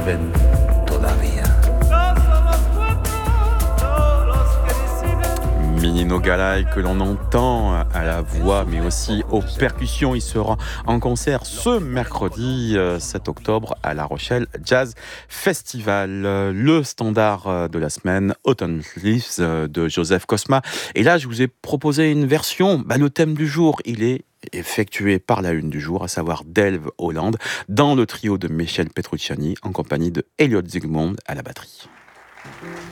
viven todavía. Minino Galay que l'on entend à la voix mais aussi aux percussions. Il sera en concert ce mercredi 7 octobre à La Rochelle Jazz Festival. Le standard de la semaine, Autumn Leaves de Joseph Cosma. Et là, je vous ai proposé une version, le thème du jour, il est effectué par la une du jour, à savoir Delve Holland, dans le trio de Michel Petrucciani en compagnie de Elliot Zygmunt à la batterie.